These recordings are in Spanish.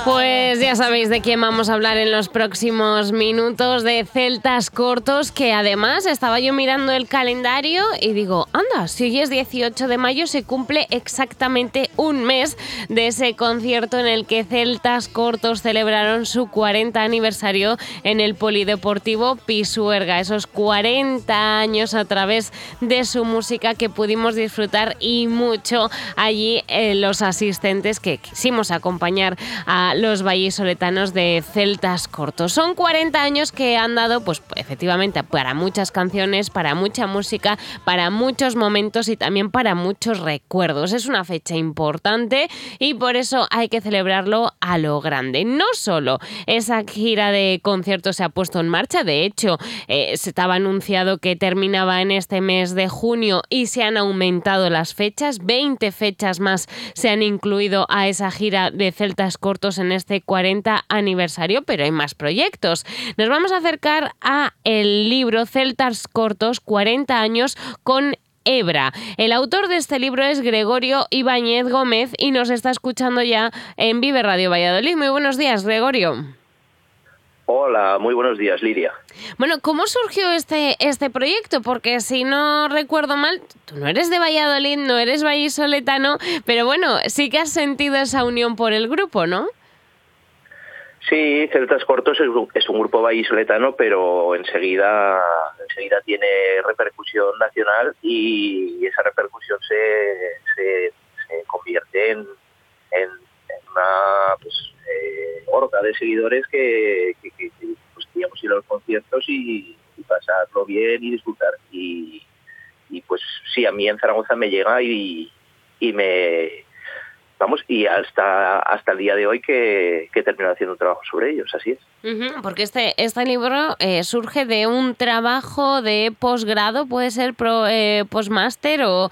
Pues ya sabéis de quién vamos a hablar en los próximos minutos, de Celtas Cortos, que además estaba yo mirando el calendario y digo, anda, si hoy es 18 de mayo se cumple exactamente un mes de ese concierto en el que Celtas Cortos celebraron su 40 aniversario en el Polideportivo Pisuerga. Esos 40 años a través de su música que pudimos disfrutar y mucho allí los asistentes que quisimos acompañar a los vallisoletanos de Celtas Cortos. Son 40 años que han dado, pues efectivamente, para muchas canciones, para mucha música, para muchos momentos y también para muchos recuerdos. Es una fecha importante y por eso hay que celebrarlo a lo grande. No solo esa gira de conciertos se ha puesto en marcha, de hecho, se estaba anunciado que terminaba en este mes de junio y se han aumentado las fechas. 20 fechas más se han incluido a esa gira de Celtas Cortos en este 40 aniversario, pero hay más proyectos. Nos vamos a acercar a el libro Celtas Cortos, 40 años con Hebra. El autor de este libro es Gregorio Ibáñez Gómez y nos está escuchando ya en Vive Radio Valladolid. Muy buenos días, Gregorio. Hola, muy buenos días, Lidia. Bueno, ¿cómo surgió este proyecto? Porque si no recuerdo mal, tú no eres de Valladolid, no eres vallisoletano, pero bueno, sí que has sentido esa unión por el grupo, ¿no? Sí, Celtas Cortos es un grupo vallisoletano, pero enseguida tiene repercusión nacional y esa repercusión se convierte en una horda de seguidores que pues, queríamos ir a los conciertos y pasarlo bien y disfrutar. Y pues sí, a mí en Zaragoza me llega y me... Vamos, y hasta el día de hoy que he terminado haciendo un trabajo sobre ellos, así es. Porque este libro surge de un trabajo de posgrado, puede ser postmáster o...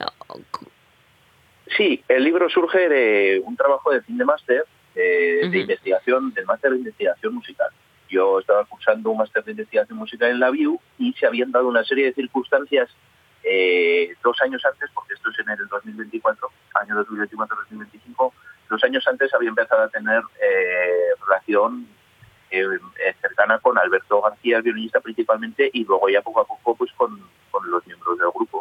Sí, el libro surge de un trabajo de fin de máster, de investigación, del máster de investigación musical. Yo estaba cursando un máster de investigación musical en la BIU y se habían dado una serie de circunstancias 2 años antes, porque esto es en el 2024, año 2024-2025, 2 años antes había empezado a tener relación cercana con Alberto García, el violinista principalmente, y luego ya poco a poco pues con los miembros del grupo.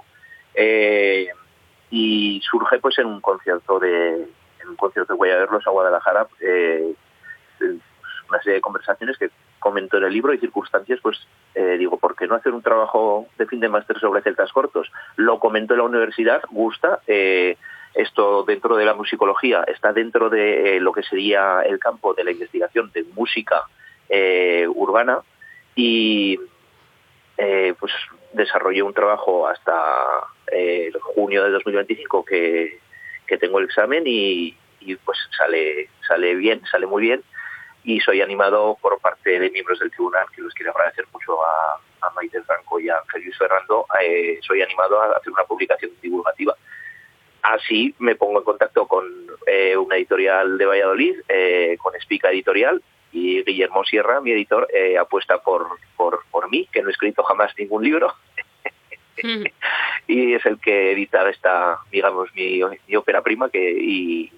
Y surge pues en un concierto de Voy a verlos a Guadalajara, una serie de conversaciones que comento en el libro y circunstancias, pues digo, ¿por qué no hacer un trabajo de fin de máster sobre Celtas Cortos? Lo comento en la universidad, gusta, esto dentro de la musicología, está dentro de lo que sería el campo de la investigación de música urbana y pues desarrollé un trabajo hasta junio de 2025 que tengo el examen y pues sale bien, sale muy bien. Y soy animado por parte de miembros del tribunal, que los quiero agradecer mucho a Maite Franco y a Ángel Luis Ferrando. Soy animado a hacer una publicación divulgativa. Así me pongo en contacto con una editorial de Valladolid, con Espica Editorial, y Guillermo Sierra, mi editor, apuesta por mí, que no he escrito jamás ningún libro. Y es el que edita esta, digamos, mi ópera prima, y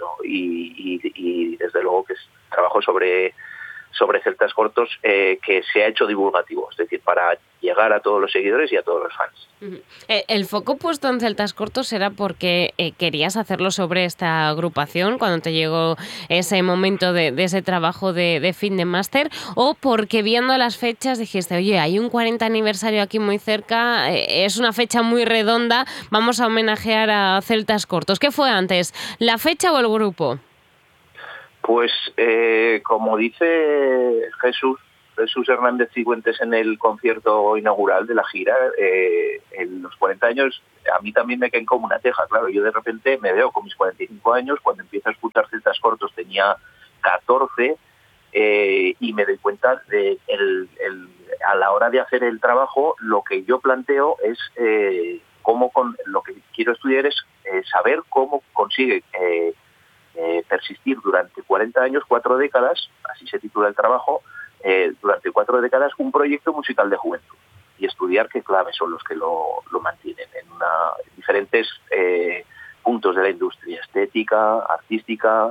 desde luego que es trabajo sobre Celtas Cortos que se ha hecho divulgativo, es decir, para llegar a todos los seguidores y a todos los fans. El foco puesto en Celtas Cortos era porque querías hacerlo sobre esta agrupación cuando te llegó ese momento de ese trabajo de fin de máster, o porque viendo las fechas dijiste, oye, hay un 40 aniversario aquí muy cerca, es una fecha muy redonda, vamos a homenajear a Celtas Cortos. ¿Qué fue antes, la fecha o el grupo? Pues como dice Jesús Hernández Cigüentes en el concierto inaugural de la gira, en los 40 años a mí también me caen como una teja. Claro, yo de repente me veo con mis 45 años, cuando empiezo a escuchar Celtas Cortos tenía 14 y me doy cuenta de a la hora de hacer el trabajo lo que yo planteo es lo que quiero estudiar es saber cómo consigue persistir durante 40 años, 4 décadas, así se titula el trabajo, durante 4 décadas un proyecto musical de juventud y estudiar qué claves son los que lo mantienen en diferentes puntos de la industria, estética, artística,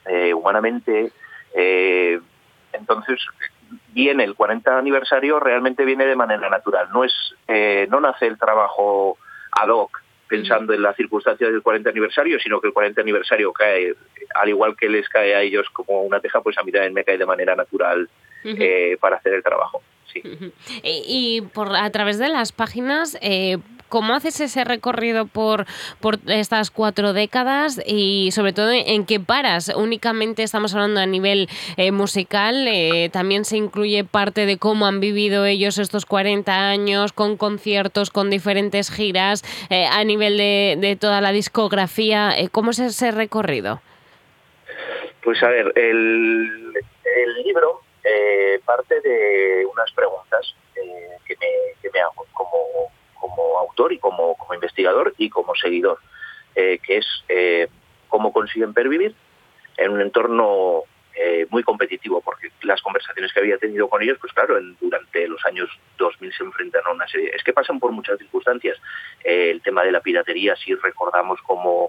humanamente. Entonces, viene el 40 aniversario, realmente viene de manera natural. No nace el trabajo ad hoc pensando en las circunstancias del 40 aniversario, sino que el 40 aniversario cae, al igual que les cae a ellos como una teja, pues a mí también me cae de manera natural para hacer el trabajo. Sí. Y a través de las páginas, ¿cómo haces ese recorrido por estas 4 décadas y sobre todo en qué paras? Únicamente estamos hablando a nivel musical, también se incluye parte de cómo han vivido ellos estos 40 años, con conciertos, con diferentes giras, a nivel de toda la discografía. ¿Cómo es ese recorrido? Pues a ver, el libro parte de unas preguntas que me hago como autor y como investigador y como seguidor, que es cómo consiguen pervivir en un entorno muy competitivo, porque las conversaciones que había tenido con ellos, pues claro, durante los años 2000 se enfrentan a una serie, es que pasan por muchas circunstancias. El tema de la piratería, si recordamos cómo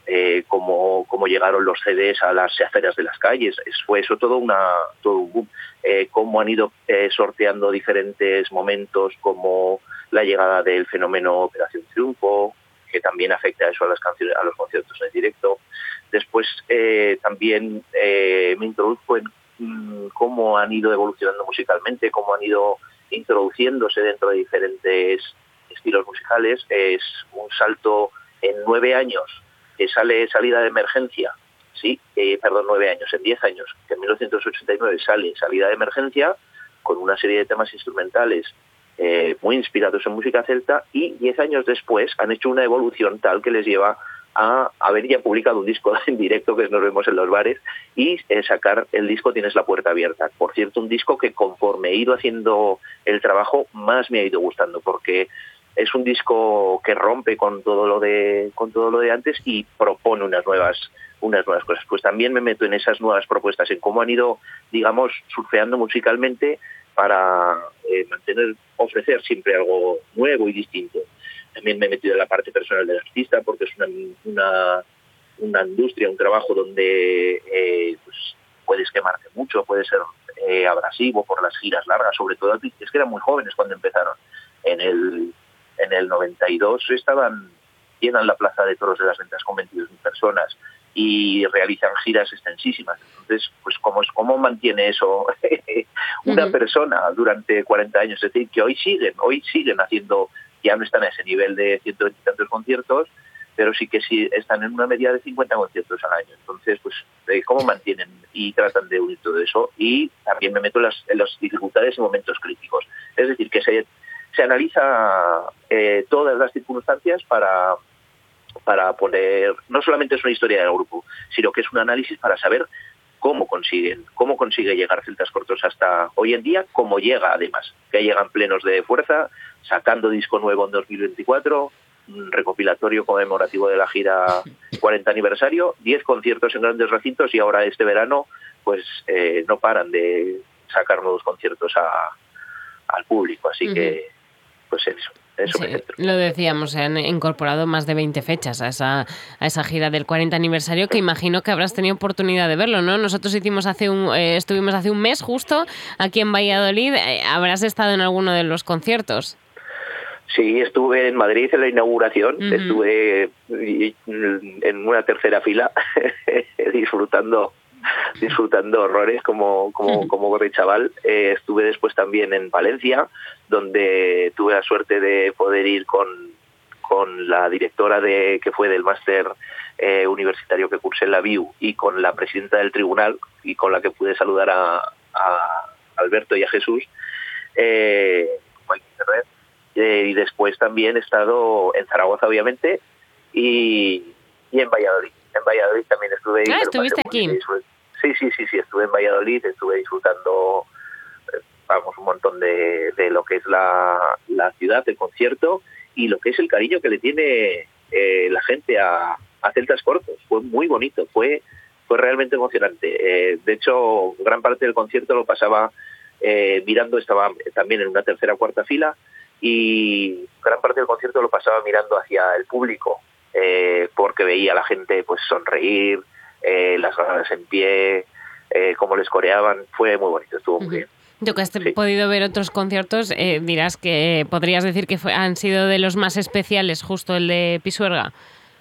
llegaron los CDs a las aceras de las calles, fue eso todo un boom. Cómo han ido sorteando diferentes momentos, como la llegada del fenómeno Operación Triunfo, que también afecta a eso a los conciertos en directo. Después también me introduzco en cómo han ido evolucionando musicalmente, cómo han ido introduciéndose dentro de diferentes estilos musicales. Es un salto en 9 años que sale Salida de Emergencia, sí, 9 años, en 10 años, que en 1989 sale Salida de Emergencia, con una serie de temas instrumentales muy inspirados en música celta, y 10 años después han hecho una evolución tal que les lleva a haber ya publicado un disco en directo, que Nos vemos en los bares, y sacar el disco Tienes la puerta abierta. Por cierto, un disco que conforme he ido haciendo el trabajo, más me ha ido gustando, porque es un disco que rompe con todo lo de antes y propone unas nuevas cosas. Pues también me meto en esas nuevas propuestas, en cómo han ido, digamos, surfeando musicalmente para ofrecer siempre algo nuevo y distinto. También me he metido en la parte personal del artista, porque es una industria, un trabajo donde pues puedes quemarte mucho, puede ser abrasivo por las giras largas, sobre todo es que eran muy jóvenes cuando empezaron. En el 92 llenan la Plaza de Toros de las Ventas con 22.000 personas y realizan giras extensísimas. Entonces, pues ¿cómo mantiene eso una persona durante 40 años? Es decir, que hoy siguen haciendo, ya no están a ese nivel de 120 y tantos conciertos, pero sí que están en una media de 50 conciertos al año. Entonces, pues, ¿cómo mantienen y tratan de unir todo eso? Y también me meto en las dificultades y momentos críticos. Es decir, que se analiza todas las circunstancias para poner, no solamente es una historia del grupo, sino que es un análisis para saber cómo consigue llegar Celtas Cortos hasta hoy en día, cómo llega además, que llegan plenos de fuerza, sacando disco nuevo en 2024, un recopilatorio conmemorativo de la gira 40 aniversario, 10 conciertos en grandes recintos, y ahora este verano pues no paran de sacar nuevos conciertos al público, así que pues eso sí, lo decíamos, se han incorporado más de 20 fechas a esa gira del 40 aniversario, que imagino que habrás tenido oportunidad de verlo, ¿no? Nosotros estuvimos hace un mes justo aquí en Valladolid. ¿Habrás estado en alguno de los conciertos? Sí, estuve en Madrid en la inauguración, estuve en una tercera fila disfrutando horrores como gorri chaval. Estuve después también en Valencia, donde tuve la suerte de poder ir con la directora que fue del máster universitario que cursé en la BIU, y con la presidenta del tribunal, y con la que pude saludar a Alberto y a Jesús, y después también he estado en Zaragoza, obviamente, y en Valladolid. En Valladolid también estuve. ¿Estuviste aquí? Sí, estuve en Valladolid, estuve disfrutando un montón de lo que es la ciudad, el concierto, y lo que es el cariño que le tiene la gente a Celtas Cortos. Fue muy bonito, fue realmente emocionante. De hecho, gran parte del concierto lo pasaba mirando, estaba también en una tercera o cuarta fila, y gran parte del concierto lo pasaba mirando hacia el público, porque veía a la gente pues sonreír, las gradas en pie, cómo les coreaban, fue muy bonito, estuvo muy bien. Tú que has podido ver otros conciertos, dirás que podrías decir que han sido de los más especiales, justo el de Pisuerga.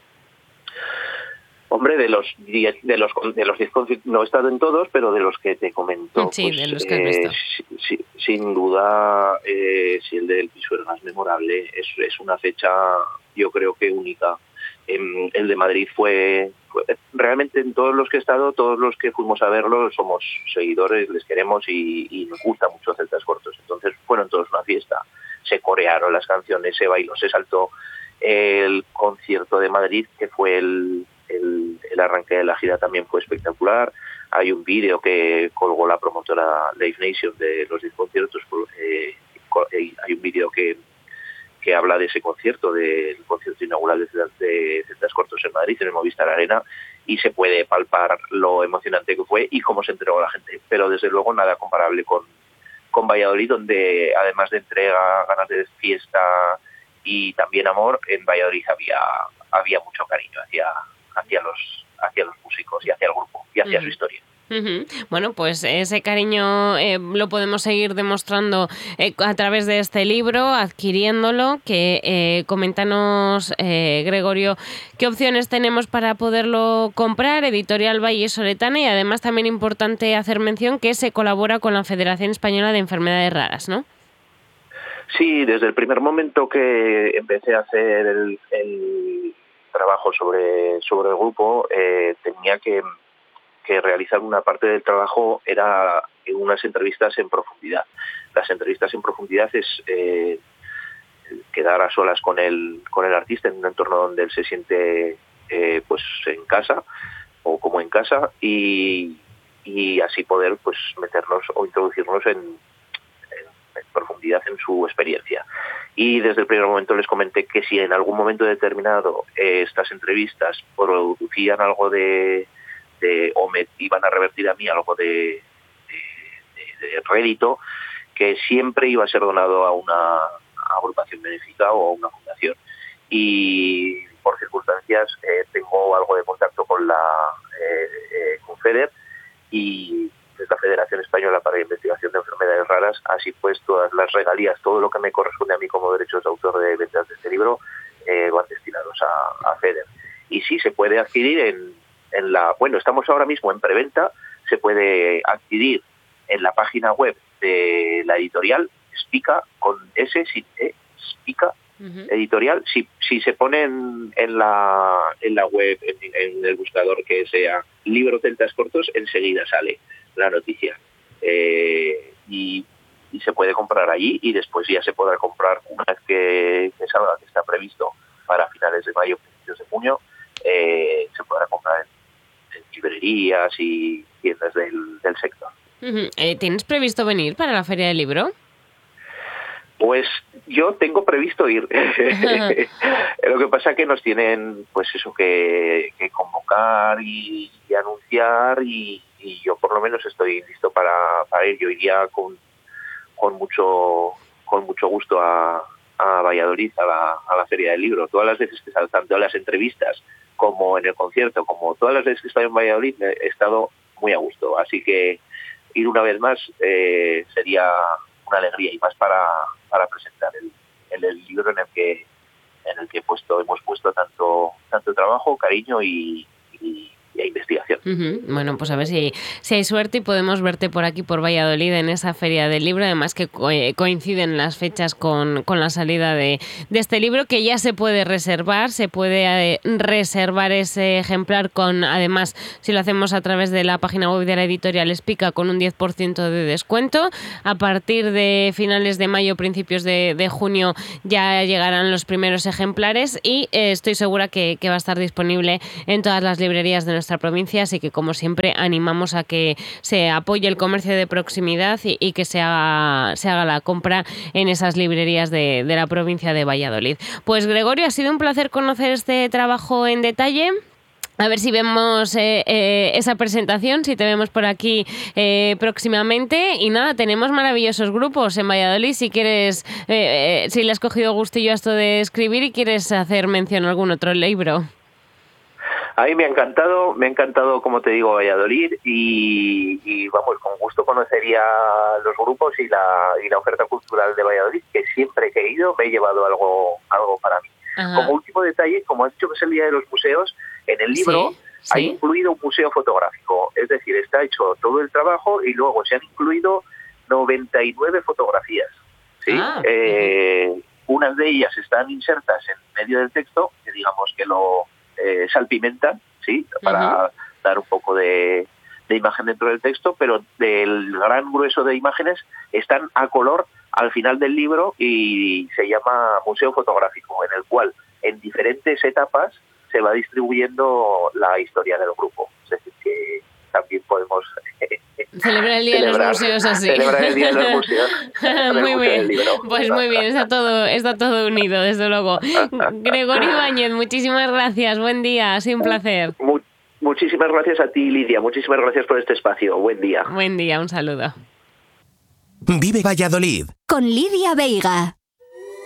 Hombre, de los 10 conciertos, no he estado en todos, pero de los que te comento, sí, pues, de los que has visto. Sin duda, si el del Pisuerga es memorable, es una fecha, yo creo que única. El de Madrid fue realmente, en todos los que he estado, todos los que fuimos a verlo somos seguidores, les queremos y nos gusta mucho Celtas Cortos. Entonces fueron todos una fiesta, se corearon las canciones, se bailó, se saltó. El concierto de Madrid, que fue el arranque de la gira, también fue espectacular. Hay un vídeo que colgó la promotora Live Nation de los 10 conciertos. Hay un vídeo que habla de ese concierto, del concierto inaugural de Celtas Cortos en Madrid, en el Movistar Arena, y se puede palpar lo emocionante que fue y cómo se entregó la gente. Pero desde luego nada comparable con Valladolid, donde además de entrega, ganas de fiesta y también amor, en Valladolid había mucho cariño hacia los músicos y hacia el grupo y hacia su historia. Bueno, pues ese cariño lo podemos seguir demostrando a través de este libro, adquiriéndolo. Coméntanos, Gregorio, qué opciones tenemos para poderlo comprar. Editorial Vallesoletana, y además también importante hacer mención que se colabora con la Federación Española de Enfermedades Raras, ¿no? Sí, desde el primer momento que empecé a hacer el trabajo sobre el grupo, tenía que realizar una parte del trabajo, era unas entrevistas en profundidad. Las entrevistas en profundidad es quedar a solas con el artista en un entorno donde él se siente pues en casa o como en casa, y así poder pues meternos o introducirnos en profundidad en su experiencia. Y desde el primer momento les comenté que si en algún momento determinado estas entrevistas producían algo o me iban a revertir a mí algo de rédito, que siempre iba a ser donado a una agrupación benéfica o a una fundación. Y por circunstancias tengo algo de contacto con con FEDER, y es la Federación Española para la Investigación de Enfermedades Raras. Así pues, todas las regalías, todo lo que me corresponde a mí como derechos de autor de ventas de este libro, van destinados a FEDER. Y sí, se puede adquirir estamos ahora mismo en preventa, se puede adquirir en la página web de la editorial, Spica, con S, sin E, Spica, editorial. Si se pone en la web, en el buscador que sea libro Celtas Cortos, enseguida sale la noticia. Y se puede comprar allí, y después ya se podrá comprar una vez que salga, que está previsto para finales de mayo, principios de junio. Se podrá comprar en librerías y tiendas del sector. ¿Tienes previsto venir para la Feria del Libro? Pues yo tengo previsto ir. Lo que pasa es que nos tienen pues eso que convocar y anunciar, y yo por lo menos estoy listo para ir. Yo iría con mucho gusto a Valladolid, a la Feria del Libro. Todas las veces que salgo, tanto en las entrevistas como en el concierto, como todas las veces que he estado en Valladolid, he estado muy a gusto. Así que ir una vez más sería una alegría, y más para presentar el libro en el que hemos puesto tanto trabajo, cariño y investigación. Bueno, pues a ver si hay suerte y podemos verte por aquí, por Valladolid, en esa Feria del Libro. Además que coinciden las fechas con la salida de este libro, que ya se puede reservar. Se puede reservar ese ejemplar además, si lo hacemos a través de la página web de la editorial Spica, con un 10% de descuento. A partir de finales de mayo, principios de junio, ya llegarán los primeros ejemplares, y estoy segura que va a estar disponible en todas las librerías de nuestra provincia. Así que, como siempre, animamos a que se apoye el comercio de proximidad y que se haga la compra en esas librerías de la provincia de Valladolid. Pues, Gregorio, ha sido un placer conocer este trabajo en detalle. A ver si vemos esa presentación, si te vemos por aquí próximamente. Y nada, tenemos maravillosos grupos en Valladolid. Si quieres, si le has cogido gustillo a esto de escribir y quieres hacer mención a algún otro libro. A mí me ha encantado, como te digo, Valladolid y vamos, con gusto conocería los grupos y la oferta cultural de Valladolid, que siempre que he ido me he llevado algo para mí. Ajá. Como último detalle, como has dicho que es el Día de los Museos, en el libro hay incluido un museo fotográfico, es decir, está hecho todo el trabajo y luego se han incluido 99 fotografías. ¿Sí? Unas de ellas están insertas en medio del texto, que digamos que lo salpimentan, ¿sí? Para dar un poco de imagen dentro del texto, pero del gran grueso de imágenes están a color al final del libro y se llama Museo Fotográfico, en el cual en diferentes etapas se va distribuyendo la historia del grupo. Es decir, que también podemos celebrar el Día de los Museos así. Celebrar el Día de los Museos. Muy bien, pues muy bien, está todo unido, desde luego. Gregorio Ibáñez, muchísimas gracias, buen día, ha sido un placer. Muchísimas gracias a ti, Lidia, muchísimas gracias por este espacio, buen día. Buen día, un saludo. Vive Valladolid con Lidia Veiga.